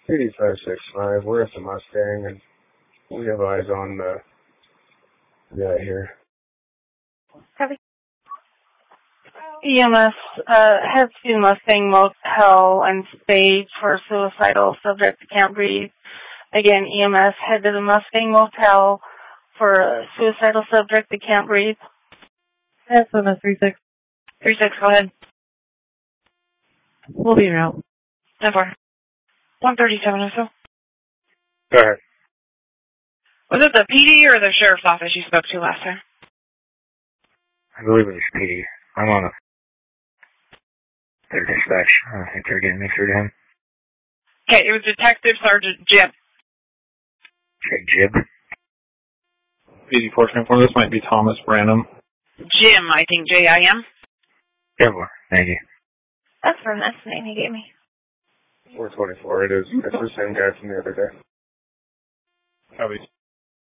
PD565, we're at the Mustang, and we have eyes on the guy here. Copy. EMS heads to Mustang Motel and stage for suicidal subject that can't breathe. Again, EMS head to the Mustang Motel for a suicidal subject that can't breathe. Yes, on a 36. 36, go ahead. We'll be around. 10-4. 137 or so. Go ahead. Was it the PD or the sheriff's office you spoke to last time? I believe it was PD. I'm on their dispatch. I think they're getting me through to him. Okay, it was Detective Sergeant Jib. Okay, Jib. PD 424, this might be Thomas Branham. Jim, I think, J-I-M. Jibler, thank you. That's the name he gave me. 424, it is. It's the same guy from the other day. Copy.